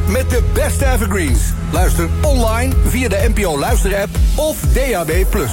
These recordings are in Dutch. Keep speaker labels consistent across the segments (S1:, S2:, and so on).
S1: met de beste evergreens. Luister online via de NPO Luisterapp of DAB+.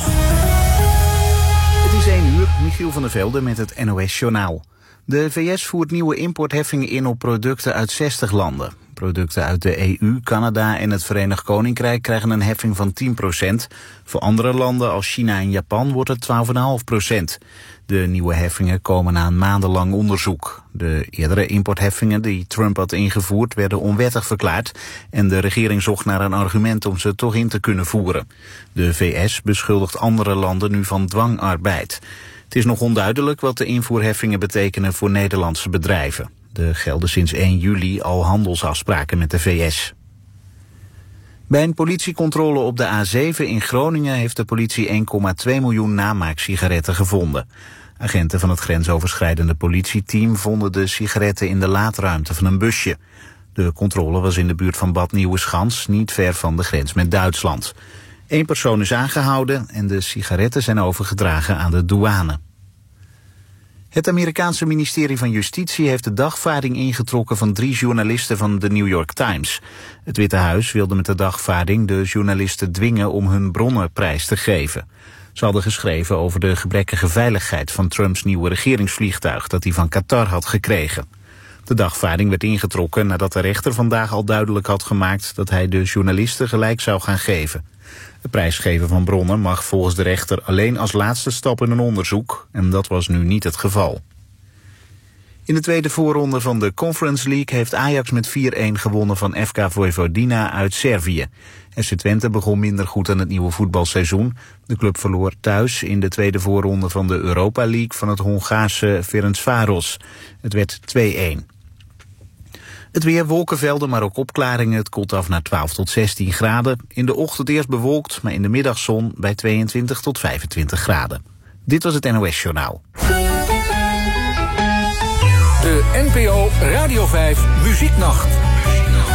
S2: Het is 1 uur, Michiel van der Velde met het NOS-journaal. De VS voert nieuwe importheffingen in op producten uit 60 landen. Producten uit de EU, Canada en het Verenigd Koninkrijk krijgen een heffing van 10%. Voor andere landen als China en Japan wordt het 12,5%. De nieuwe heffingen komen na een maandenlang onderzoek. De eerdere importheffingen die Trump had ingevoerd werden onwettig verklaard en de regering zocht naar een argument om ze toch in te kunnen voeren. De VS beschuldigt andere landen nu van dwangarbeid. Het is nog onduidelijk wat de invoerheffingen betekenen voor Nederlandse bedrijven. Er gelden sinds 1 juli al handelsafspraken met de VS. Bij een politiecontrole op de A7 in Groningen heeft de politie 1,2 miljoen namaaksigaretten gevonden. Agenten van het grensoverschrijdende politieteam vonden de sigaretten in de laadruimte van een busje. De controle was in de buurt van Bad Nieuweschans, niet ver van de grens met Duitsland. 1 persoon is aangehouden en de sigaretten zijn overgedragen aan de douane. Het Amerikaanse ministerie van Justitie heeft de dagvaarding ingetrokken van 3 journalisten van de New York Times. Het Witte Huis wilde met de dagvaarding de journalisten dwingen om hun bronnen prijs te geven. Ze hadden geschreven over de gebrekkige veiligheid van Trumps nieuwe regeringsvliegtuig dat hij van Qatar had gekregen. De dagvaarding werd ingetrokken nadat de rechter vandaag al duidelijk had gemaakt dat hij de journalisten gelijk zou gaan geven. Het prijsgeven van bronnen mag volgens de rechter alleen als laatste stap in een onderzoek en dat was nu niet het geval. In de tweede voorronde van de Conference League heeft Ajax met 4-1 gewonnen van FK Vojvodina uit Servië. FC Twente begon minder goed aan het nieuwe voetbalseizoen. De club verloor thuis in de tweede voorronde van de Europa League van het Hongaarse Ferencváros. Het werd 2-1. Het weer, wolkenvelden, maar ook opklaringen. Het koelt af naar 12 tot 16 graden. In de ochtend eerst bewolkt, maar in de middag zon bij 22 tot 25 graden. Dit was het NOS Journaal.
S1: De NPO Radio 5 Muzieknacht.